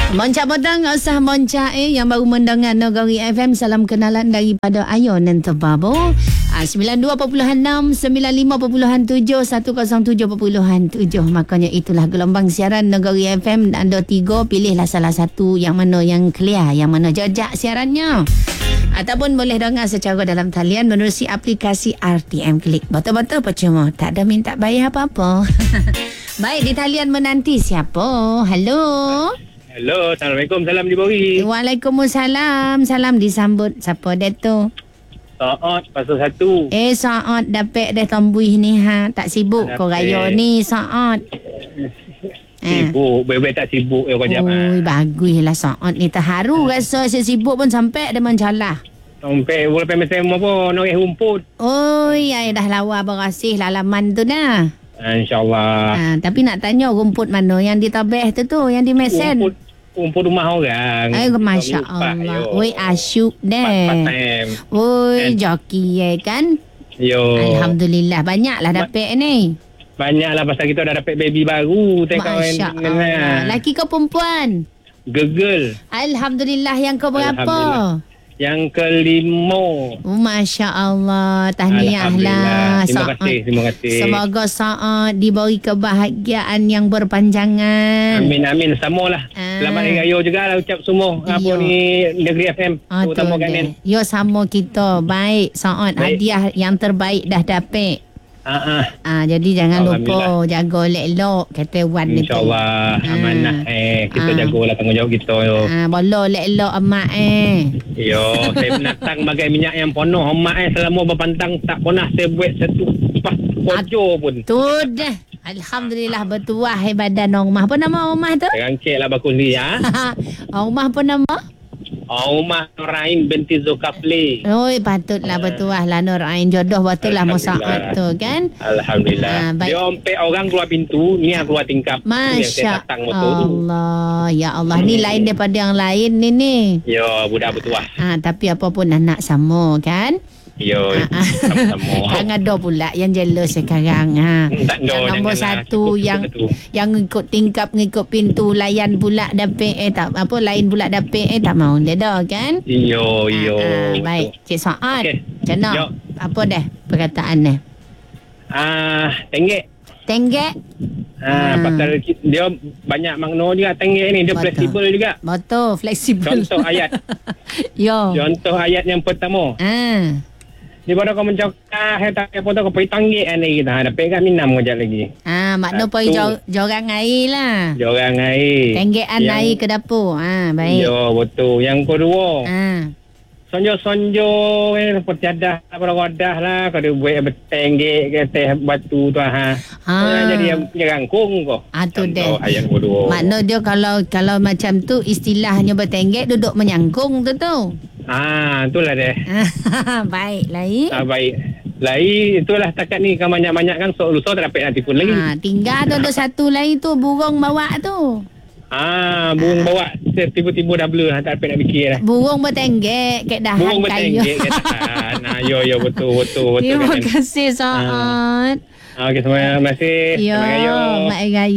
Moncak Bodang, usah moncak yang baru mendengar Nagari FM. Salam kenalan daripada Ayon dan Tebabo. 92.6, 95.7, 107.7. Makanya itulah gelombang siaran Nagari FM. Anda tiga, pilihlah salah satu yang mana yang clear, yang mana jejak siarannya. Ataupun boleh dengar secara dalam talian menerusi aplikasi RTM Klik. Betul-betul percuma, tak ada minta bayar apa-apa. Baik, di talian menanti siapa? Halo. Hello, Assalamualaikum. Salam diberi. Waalaikumsalam. Salam disambut. Siapa dia tu? Saat pasal 1. Saat dapat dah tombuih ni ha. Tak sibuk kau raya ni Saat. Sibuk. Baik-baik tak sibuk kau jap. Baguslah Saat ni. Terharu rasa sibuk pun sampai dia mencalah. Sampai lepas mesem apa nak rumput. Ai dah lawa berasih laman tu dah. InsyaAllah. Tapi nak tanya rumput mana yang ditabeh tu yang di mesen. Rumput rumah orang. Masya Allah. Oi asyuk deh. Oi joki kan. Yo. Alhamdulillah banyaklah dapat ni. Banyaklah pasal kita dah dapat baby baru. Masya Allah. Laki kau perempuan? Gegel. Alhamdulillah. Yang kau berapa? Yang kelima. Masya Allah. Tahniahlah. Terima kasih. Semoga Saat diberi kebahagiaan yang berpanjangan. Amin. Samalah. Selamat Hari Raya juga lah ucap semua. Apa ni Negeri FM. Terutama kat Min. Yo sama kita. Baik Saat. Hadiah yang terbaik dah dapat. Jadi jangan lupa jaga elok-elok kata Wan ni tu. InsyaAllah amanah kita jagalah tanggungjawab kita boleh elok-elok emak Yo, saya menatang bagai minyak yang penuh emak selama berpantang tak pernah saya buat satu pojok pun. Tu dah. Alhamdulillah bertuah badan rumah. Apa nama rumah tu? Rangkit lah bagus ni ya. Rumah apa nama? Rumah Nurain binti Zulkafli. Patutlah bertuah lah Nurain. Jodoh betul lah Musaad tu kan. Alhamdulillah. Dia ompe orang keluar pintu, ni yang keluar tingkap. Masya Allah. Ya Allah, ni lain daripada yang lain ni. Ya, budak bertuah. Tapi apa pun anak sama kan. Yo, sama-sama. Jangan ada pula yang jealous sekarang yang nombor satu yang ngikut tingkap, ngikut pintu, layan pula dapat lain pula dapat tak mau dia dah kan. Yo. Baik Cik Saad. Macam apa dah perkataan ni? Tenggek. Pasal dia banyak makna juga tenggek ni. Dia fleksibel juga. Betul, fleksibel. Contoh ayat. Contoh ayat yang pertama. Di pada kau mencokah tak apa tu kau pergi tanggik ni kita dapat kat minam kejap lagi. Makna pergi jorang air lah. Jorang air. Tenggekan air ke dapur. Baik. Ya betul. Yang kedua. Sonjo pertiadah pada wadah lah. Kau dia buat bertenggek ke teh batu tu jadi yang nyerangkung kau. Tu deh. Ayat kedua. Makna dia kalau macam tu istilahnya bertenggek duduk menyangkung tu. Itulah deh. Baik, lain. Baik. Lain itulah takat ni kan banyak-banyak kan lusa tak dapat nanti pun lagi. Tinggal tu ada satu lain tu burung bawa tu. Burung bawa tiba-tiba dah blur tak dapat nak fikir dah. Burung bertenggek kat dahan kayu. Burung bertenggek kat dahan. Yo betul. Terima kasih Saad. Okey, terima kasih. Selamat Raya.